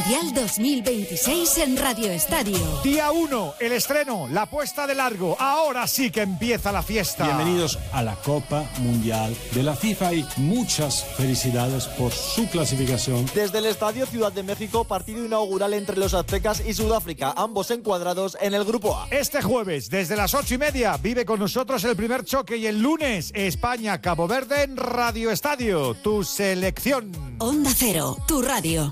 Mundial 2026 en Radio Estadio. Día 1, el estreno, la puesta de largo. Ahora sí que empieza la fiesta. Bienvenidos a la Copa Mundial de la FIFA y muchas felicidades por su clasificación. Desde el Estadio Ciudad de México, partido inaugural entre los aztecas y Sudáfrica, ambos encuadrados en el Grupo A. Este jueves, desde las 8:30, vive con nosotros el primer choque y el lunes, España-Cabo Verde en Radio Estadio, tu selección. Onda Cero, tu radio.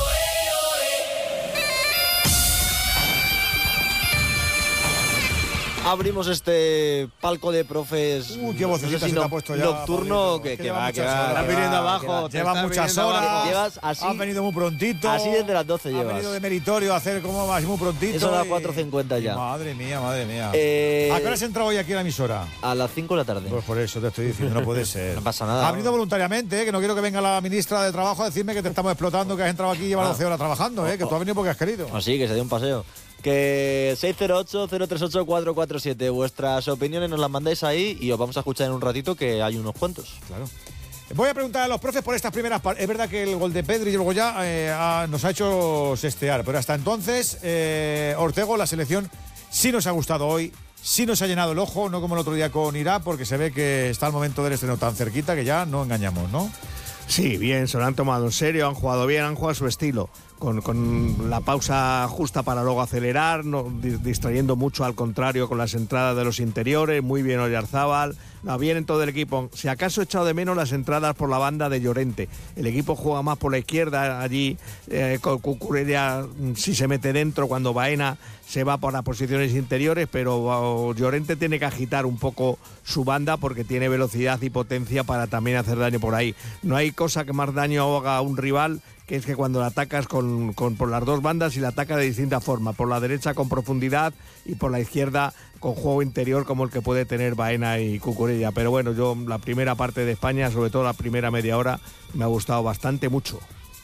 Abrimos este palco de profes. Qué vocecita se te ha puesto ya. Nocturno, Pablito, que va. Estás viniendo abajo. Llevas muchas horas. Llevas así. Has venido muy prontito. Así desde las 12 llevas. Has venido de meritorio a hacer como más muy prontito. Eso a las 4:50 ya. Madre mía. ¿A qué hora has entrado hoy aquí a la emisora? A las 5 de la tarde. Pues por eso te estoy diciendo, no puede ser. No pasa nada. Has venido voluntariamente, que no quiero que venga la ministra de Trabajo a decirme que te estamos explotando, que has entrado aquí y llevas 12 horas trabajando, que tú has venido porque has querido. Así, que se dio un paseo. Que 608-038-447. Vuestras opiniones nos las mandáis ahí y os vamos a escuchar en un ratito, que hay unos cuantos. Claro. Voy a preguntar a los profes por estas primeras partes. Es verdad que el gol de Pedri y luego ya nos ha hecho sestear, pero hasta entonces, Ortego, la selección sí nos ha gustado hoy, sí nos ha llenado el ojo, no como el otro día con Irak, porque se ve que está el momento del estreno tan cerquita que ya no engañamos, ¿no? Sí, bien, se lo han tomado en serio, han jugado bien, han jugado a su estilo, con la pausa justa para luego acelerar, no, distrayendo mucho al contrario con las entradas de los interiores, muy bien Oyarzábal, bien en todo el equipo. Si acaso he echado de menos las entradas por la banda de Llorente, el equipo juega más por la izquierda, allí Cucurella sí se mete dentro cuando Baena se va por las posiciones interiores, pero Llorente tiene que agitar un poco su banda porque tiene velocidad y potencia para también hacer daño por ahí. No hay cosa que más daño haga a un rival, que es que cuando la atacas por las dos bandas y la atacas de distinta forma, por la derecha con profundidad y por la izquierda con juego interior como el que puede tener Baena y Cucurella. Pero bueno, yo la primera parte de España, sobre todo la primera media hora, me ha gustado bastante mucho.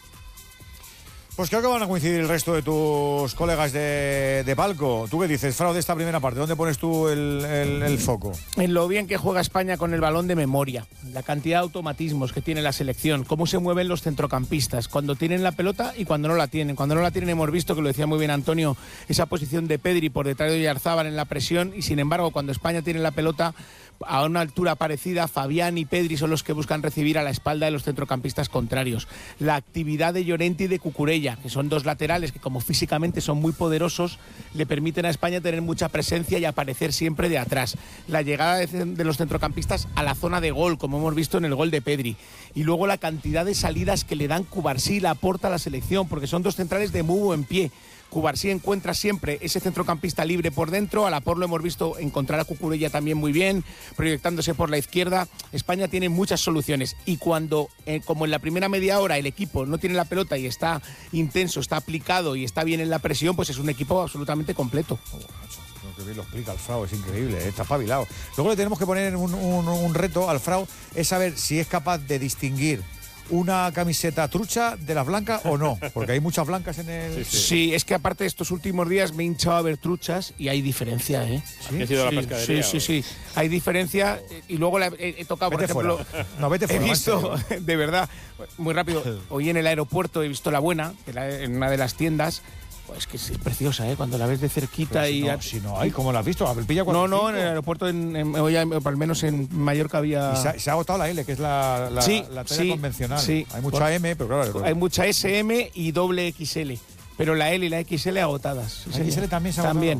Pues creo que van a coincidir el resto de tus colegas de palco. ¿Tú qué dices, Frau, de esta primera parte? ¿Dónde pones tú el foco? En lo bien que juega España con el balón de memoria, la cantidad de automatismos que tiene la selección, cómo se mueven los centrocampistas, cuando tienen la pelota y cuando no la tienen. Cuando no la tienen hemos visto, que lo decía muy bien Antonio, esa posición de Pedri por detrás de Oyarzábal en la presión, y sin embargo cuando España tiene la pelota a una altura parecida, Fabián y Pedri son los que buscan recibir a la espalda de los centrocampistas contrarios. La actividad de Llorente y de Cucurella, que son dos laterales que como físicamente son muy poderosos, le permiten a España tener mucha presencia y aparecer siempre de atrás. La llegada de los centrocampistas a la zona de gol, como hemos visto en el gol de Pedri. Y luego la cantidad de salidas que le dan Cubarsí, la aporta a la selección, porque son dos centrales de muy buen pie. Cubarsí encuentra siempre ese centrocampista libre por dentro, a la por lo hemos visto encontrar a Cucurella también muy bien, proyectándose por la izquierda. España tiene muchas soluciones y cuando, como en la primera media hora, el equipo no tiene la pelota y está intenso, está aplicado y está bien en la presión, pues es un equipo absolutamente completo. Que bien lo explica el Frau, es increíble, está espabilado. Luego le tenemos que poner un reto al Frau, es saber si es capaz de distinguir una camiseta trucha de las blancas o no, porque hay muchas blancas en el... Sí, es que aparte de estos últimos días me he hinchado a ver truchas y hay diferencia, ¿eh? ¿Sí? ¿Ha sido la pescadería? Sí. Hay diferencia y luego he tocado, vete por ejemplo... Fuera. No, vete fuera. He visto, de verdad, muy rápido, hoy en el aeropuerto he visto la buena, en una de las tiendas. Pues que es preciosa, cuando la ves de cerquita. Pero si no hay, ¿cómo la has visto? Pilla no, en el aeropuerto, al menos en Mallorca había... Y se ha agotado la L, que es la talla convencional. Sí. Hay mucha M, pero claro. Hay mucha SM y doble XL, pero la L y la XL agotadas. ¿La XL también se ha agotado? También.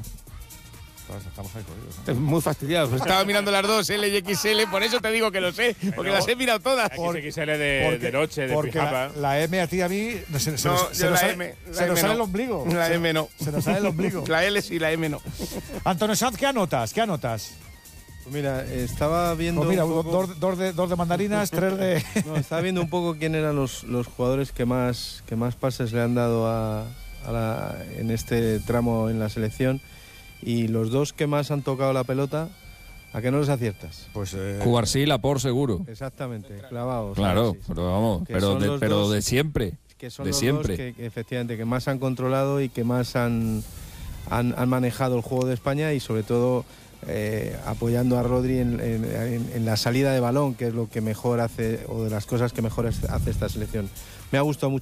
Estamos ahí jodidos, ¿no? Muy fastidiados. Estaba mirando las dos, L y XL, por eso te digo que lo sé, porque las he mirado todas. XL de noche, de pijama. La M a ti y a mí se nos sale el ombligo. La M no. Se nos sale el ombligo. La L sí, la M no. Antonio Sanz, ¿qué anotas? Pues mira, estaba viendo dos de mandarinas, 3 de... No, estaba viendo un poco quién eran los jugadores que más pases le han dado en este tramo en la selección. Y los dos que más han tocado la pelota, ¿a qué no les aciertas? Pues Cubarsí y Laporte seguro. Exactamente, clavados. Claro, sí. Pero vamos, pero de siempre. Que son de los siempre. dos que efectivamente que más han controlado y que más han manejado el juego de España y sobre todo apoyando a Rodri en la salida de balón, que es lo que mejor hace, o de las cosas que mejor hace esta selección. Me ha gustado mucho